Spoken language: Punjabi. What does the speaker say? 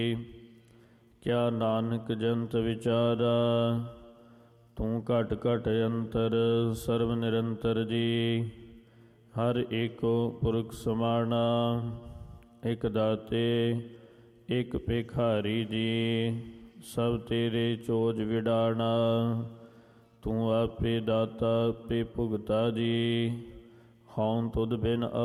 ਕਿਆ ਨਾਨਕ ਜੰਤ ਵਿਚਾਰਾ, ਤੂੰ ਘਟ ਘਟ ਅੰਤਰ ਸਰਬ ਨਿਰੰਤਰ ਜੀ। ਹਰ ਏਕੋ ਪੁਰਖ ਸਮਾਣਾ, ਇਕ ਦਾਤੇ ਇਕ ਭਿਖਾਰੀ ਜੀ। ਸਭ ਤੇਰੇ ਚੋਜ ਵਿਡਾਣਾ, ਤੂੰ ਆਪੇ ਦਾਤਾ ਆਪੇ ਭੁਗਤਾ ਜੀ। ਹਉ ਤੁਧ ਬਿਨ